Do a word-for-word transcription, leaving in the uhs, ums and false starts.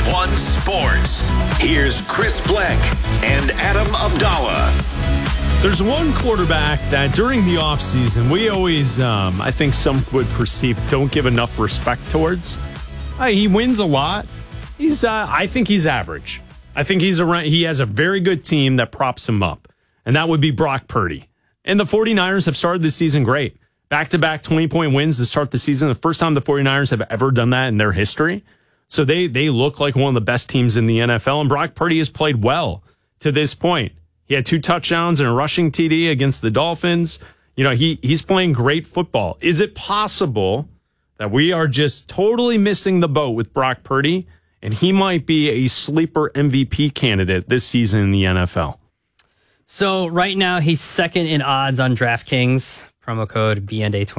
one Sports. Here's Chris Bleck and Adam Abdallah. There's one quarterback that during the offseason we always, um, I think some would perceive, don't give enough respect towards. Uh, he wins a lot. He's, uh, I think he's average. I think he's around. He has a very good team that props him up, and that would be Brock Purdy. And the 49ers have started this season great. Back-to-back twenty-point wins to start the season. The first time the 49ers have ever done that in their history. So they they look like one of the best teams in the N F L, and Brock Purdy has played well to this point. He had two touchdowns and a rushing T D against the Dolphins. You know, he he's playing great football. Is it possible that we are just totally missing the boat with Brock Purdy, and he might be a sleeper M V P candidate this season in the N F L? So right now he's second in odds on DraftKings. Promo code B N D A twenty.